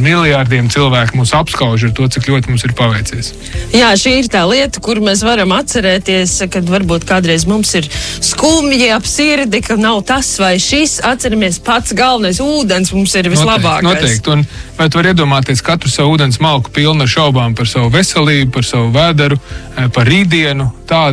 miljārdiem cilvēku mūs apskauž ar to, cik ļoti mums ir paveicies. Jā, šī ir tā lieta, kur mēs varam atcerēties, kad varbūt kādreiz mums ir skumji ap sirdi, ka nav tas vai šis. Atceramies, pats galvenais ūdens mums ir vislabākais. Noteikti. Un vai tu vari iedomāties katru savu ūdens malku pilnu ar šaubām par savu veselību, par savu vēderu, par rītdienu?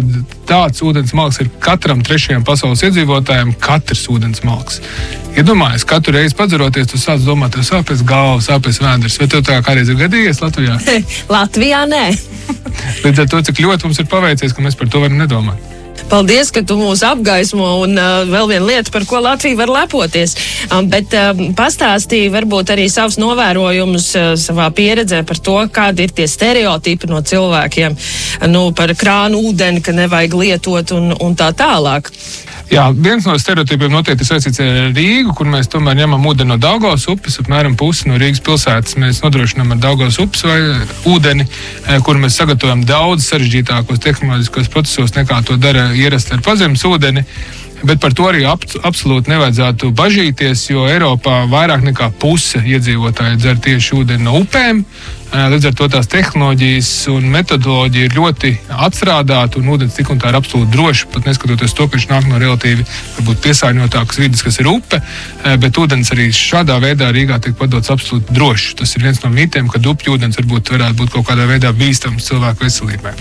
Tāds ūdens malks ir katram 3. pasaules iedzīvotājam, katrs ūdens malks. Iedomājies, katru reizi padzeroties, tu sāc domāt, tev sāpēs galva, sāpēs vēders. Vai tev tā kādreiz ir gadījies Latvijā? Latvijā nē. Līdz ar to, cik ļoti mums ir paveicies, ka mēs par to varam nedomāt. Paldies, ka tu mūs apgaismo, un vēl viena lieta, par ko Latvija var lepoties. Bet pastāstīja varbūt arī savus novērojumus savā pieredzē par to, kādi ir tie stereotipi no cilvēkiem, par krānu ūdeni, ka nevajag lietot un tā tālāk. Jā, viens no stereotipiem noteikti ir saistīts ar Rīgu, kur mēs tomēr ņemam ūdeni no Daugavas upes, apmēram pusi no Rīgas pilsētas. Mēs nodrošinām ar Daugavas upes vai ūdeni, kur mēs sagatavojam daudz sarežģītākos tehnoloģiskos procesos, nekā to dara ierasti ar pazemes ūdeni. Bet par to arī absolūti nevajadzētu bažīties, jo Eiropā vairāk nekā puse iedzīvotāji dzer tieši ūdeni no upēm. Līdz ar to tās tehnoloģijas un metodoloģija ir ļoti atstrādāta, un ūdens tik un tā ir absolūti droši, pat neskatoties to, ka viņš nāk no relatīvi varbūt piesārņotākas vidas, kas ir upe, bet ūdens arī šādā veidā Rīgā tiek padots absolūti droši. Tas ir viens no mītiem, ka upju ūdens varētu būt kaut kādā veidā bīstams cilvēku veselībai.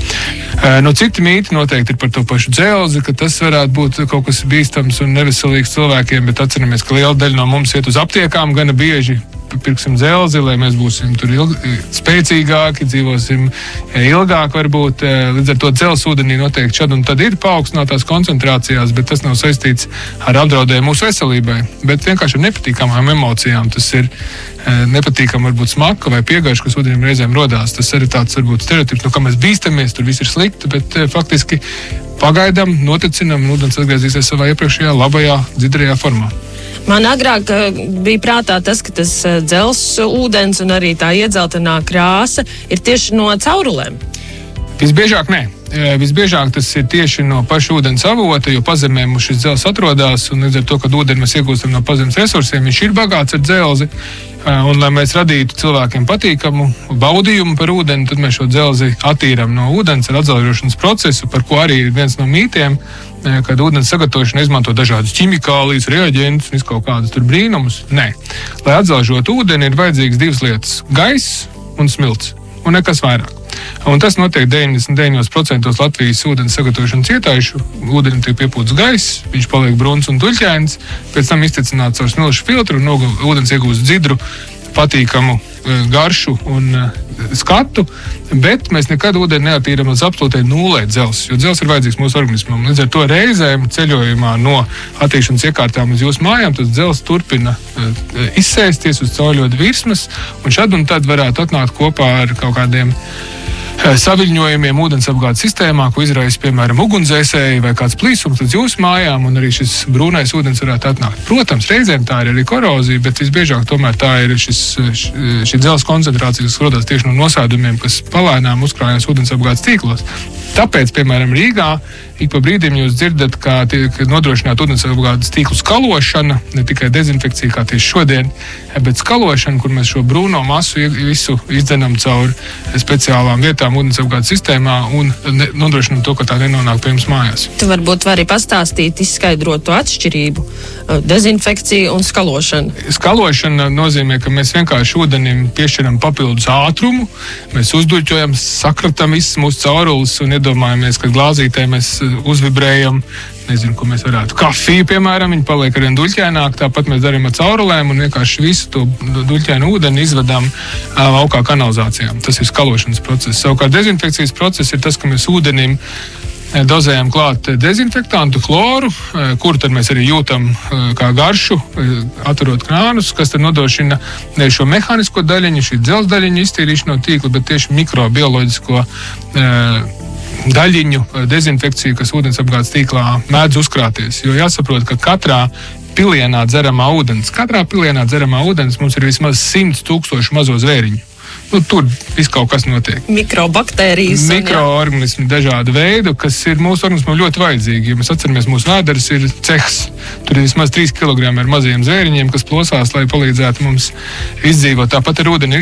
Citi mīti noteikti ir par to pašu dzelzi, ka tas varētu būt kaut kas bīstams un neveselīgs cilvēkiem, bet atceramies, ka liela daļa no mums iet uz aptiekām gana bieži, pirksim dzelzi, lai mēs būsim tur spēcīgāki, dzīvosim ilgāk varbūt. Līdz ar to dzelzs ūdenī noteikti šad un tad ir paaugstinātās koncentrācijās, bet tas nav saistīts ar apdraudējumu mūsu veselībai, bet vienkārši ar nepatīkamām emocijām. Tas ir nepatīkam varbūt smaka vai piegaiša, kas ūdenim reizēm rodās. Tas arī tāds varbūt stereotips, no kā mēs bīstamies, tur viss ir slikti, bet faktiski pagaidām, notecinām, un ūdens atgriezīsies savā iepriekšējā labajā, dzidrajā formā. Man agrāk bija prātā tas, ka tas dzelzs ūdens un arī tā iedzeltenā krāsa ir tieši no caurulēm. Visbiežāk nē. Visbiežāk tas ir tieši no paša ūdens avota, jo pazemē mums šis dzelzs atrodas, un līdz ar to, kad ūdeni mēs iegūstam no pazemes resursiem, viņš ir bagāts ar dzelzi. Un, lai mēs radītu cilvēkiem patīkamu baudījumu par ūdeni, tad mēs šo dzelzi attīram no ūdens ar atzelžošanas procesu, par ko arī ir viens no mītiem, kad ūdens sagatavošana izmanto dažādas ķimikālijas, reaģentus un kaut kādus tur brīnumus. Nē. Lai atzelžotu ūdeni, ir vajadzīgs divas lietas – gaiss un smilts, un nekas vairāk. Un tas notiek 99% Latvijas ūdens sagatavošanas ietājušu. Ūdenim tiek piepūts gaiss, viņš paliek bruns un tuļķains, pēc tam iztecināts caur smilšu filtru un ūdens iegūst dzidru, patīkamu garšu un skatu, bet mēs nekad ūdeni neatīram līdz absolūtai nulē dzelzs, jo dzelzs ir vajadzīgs mūsu organismam. Līdz ar to reizēm ceļojumā no attīkšanas iekārtām uz jūsu mājām tas dzelzs turpina izsēsties uz cauļodu virsmas, un šad un tad varētu atnākt kopā ar kaut kādiem saviļņojumiem ūdensapgādes sistēmā, ko izraisa, piemēram, ugunsdzēsēji vai kāds plīsums līdz jūsu mājām, un arī šis brūnais ūdens varētu atnākt. Protams, reizēm tā ir arī korozija, bet visbiežāk tomēr tā ir šī dzelzs koncentrācija, kas rodas tieši no nosēdumiem, kas palēnām uzkrājās ūdensapgādes tīklos. Tāpēc, piemēram, Rīgā ik pa brīdim jūs dzirdat, kā tiek nodrošināta ūdensapgādes tīklu skalošana, ne tikai dezinfekcija, kā tieši šodien, bet skalošana, kur mēs šo brūno masu visu izdzenam caur speciālām vietām ūdensapgādes sistēmā un nodrošinam to, ka tā nenonāk pie jums mājās. Tu varbūt vari pastāstīt, izskaidrot to atšķirību, dezinfekcija un skalošana. Skalošana nozīmē, ka mēs vienkārši ūdenim piešķiram papildus ātrumu, mēs uzduļķojam, sakratam visas mūsu caurules un iedomājamies, ka glāzītē mēs uzvibrējam, nezinu, ko mēs varētu. Kafiju, piemēram, viņi paliek arvien duļķaināk, tāpat mēs darām ar caurulēm un vienkārši visu to duļķainu ūdeni izvedām laukā kanalizācijām. Tas ir skalošanas process. Savukārt dezinfekcijas process ir tas, ka mēs ūdenim dozējam klāt dezinfektantu, chloru, kuru tad mēs arī jūtam kā garšu, atverot krānus, kas tad nodrošina ne šo mehānisko daļiņu, šī dzelzs daļiņu iztīrīšanu no tīkla, bet tieši mikrobioloģisko daļiņu dezinfekciju, kas ūdensapgādes tīklā mēdz uzkrāties. Jo jāsaprot, ka katrā pilienā dzeramā ūdens mums ir vismaz 100 000 mazo zvēriņu. Tur viss kaut kas notiek. Mikrobaktērijas. Mikroorganismi dažādu veidu, kas ir mūsu organismam ļoti vajadzīgi. Ja mēs atceramies, mūsu vēders ir cehs. Tur ir vismaz 3 kg ar mazajiem zvēriņiem, kas plosās, lai palīdzētu mums izdzīvot. Tāpat ar ūdeni